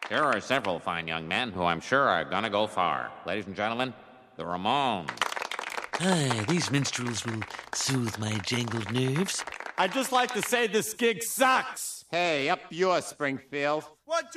There are several fine young men who I'm sure are gonna go far. Ladies and gentlemen, the Ramones. These minstrels will soothe my jangled nerves. I'd just like to say this gig sucks. Hey, up yours, Springfield.